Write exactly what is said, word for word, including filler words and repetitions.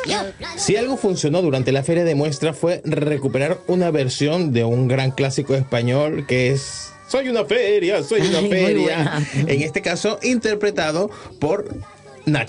Si algo funcionó durante la feria de muestra fue recuperar una versión de un gran clásico español que es Soy una feria, soy una Ay, muy feria. buena. En este caso, interpretado por